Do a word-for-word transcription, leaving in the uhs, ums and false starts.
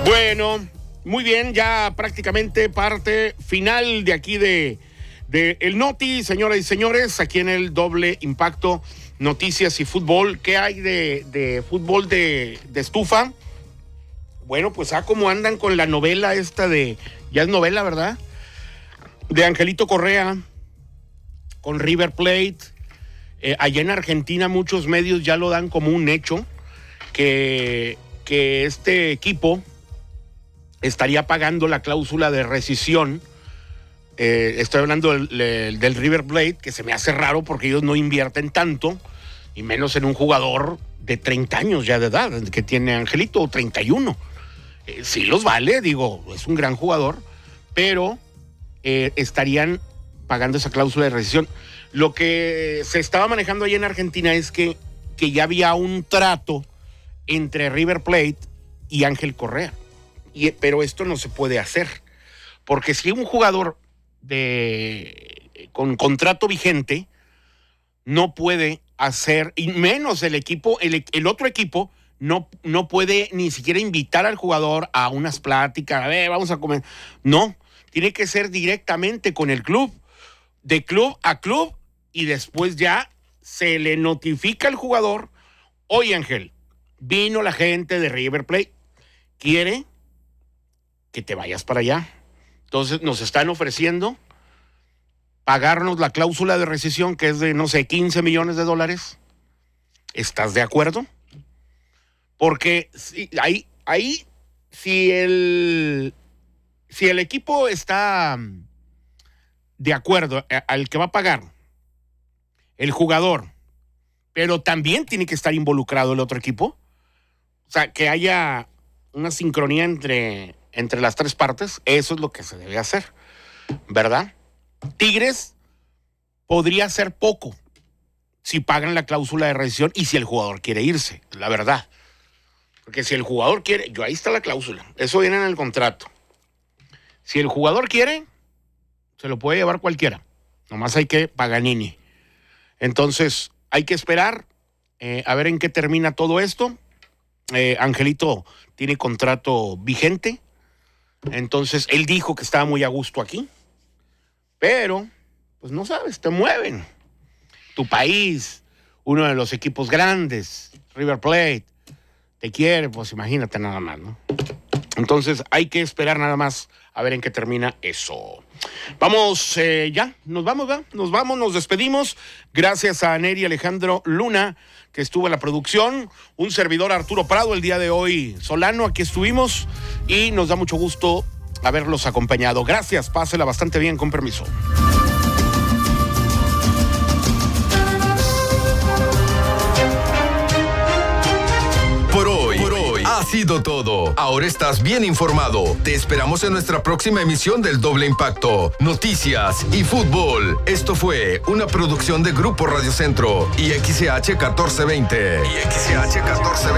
Bueno, muy bien, ya prácticamente parte final de aquí de, de El Noti, señoras y señores, aquí en el Doble Impacto, noticias y fútbol. ¿Qué hay de, de fútbol de, de estufa? Bueno, pues ah, como andan con la novela esta de, ya es novela, ¿verdad? De Angelito Correa, con River Plate. Eh, allá en Argentina muchos medios ya lo dan como un hecho, que, que este equipo estaría pagando la cláusula de rescisión. Eh, estoy hablando del, del River Plate, que se me hace raro porque ellos no invierten tanto, y menos en un jugador de treinta años ya de edad, que tiene Angelito, o treinta y uno. Eh, sí los vale, digo, es un gran jugador, pero eh, estarían pagando esa cláusula de rescisión. Lo que se estaba manejando ahí en Argentina es que, que ya había un trato entre River Plate y Ángel Correa. Y, pero esto no se puede hacer, porque si un jugador de, con contrato vigente no puede hacer, y menos el equipo, el, el otro equipo no, no puede ni siquiera invitar al jugador a unas pláticas, a ver, vamos a comer. No, tiene que ser directamente con el club, de club a club, y después ya se le notifica al jugador: oye, Ángel, vino la gente de River Plate, quiere que te vayas para allá. Entonces nos están ofreciendo pagarnos la cláusula de rescisión, que es de, no sé, quince millones de dólares. ¿Estás de acuerdo? Porque si, ahí, ahí si el, si el equipo está de acuerdo al que va a pagar el jugador, pero también tiene que estar involucrado el otro equipo, o sea, que haya una sincronía entre, entre las tres partes, eso es lo que se debe hacer, ¿verdad? Tigres podría hacer poco si pagan la cláusula de rescisión y si el jugador quiere irse, la verdad. Porque si el jugador quiere, yo ahí está la cláusula, eso viene en el contrato. Si el jugador quiere, se lo puede llevar cualquiera, nomás hay que Paganini. Entonces, hay que esperar eh, a ver en qué termina todo esto. Eh, Angelito tiene contrato vigente, entonces él dijo que estaba muy a gusto aquí, pero pues no sabes, te mueven. Tu país, uno de los equipos grandes, River Plate, te quiere, pues imagínate nada más, ¿no? Entonces hay que esperar nada más a ver en qué termina eso. Vamos, eh, ya, nos vamos, ¿verdad? Nos vamos, nos despedimos. Gracias a Neri Alejandro Luna, que estuvo en la producción. Un servidor, Arturo Prado, el día de hoy, Solano, aquí estuvimos y nos da mucho gusto haberlos acompañado. Gracias, pásela bastante bien, con permiso. Ha sido todo. Ahora estás bien informado. Te esperamos en nuestra próxima emisión del Doble Impacto. Noticias y fútbol. Esto fue una producción de Grupo Radio Centro y X C H catorce veinte. Y X C H catorce veinte.